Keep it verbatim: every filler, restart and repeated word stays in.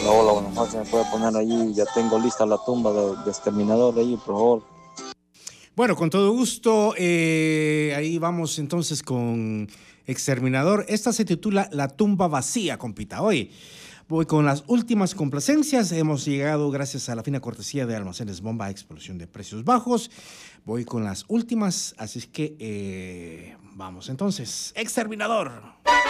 Hola, buenas noches, me puede poner ahí, ya tengo lista la tumba de, de exterminador ahí, por favor. Bueno, con todo gusto, eh, ahí vamos entonces con Exterminador. Esta se titula La tumba vacía, compita. Oye, voy con las últimas complacencias. Hemos llegado gracias a la fina cortesía de Almacenes Bomba, explosión de precios bajos. Voy con las últimas, así es que eh, vamos entonces. Exterminador.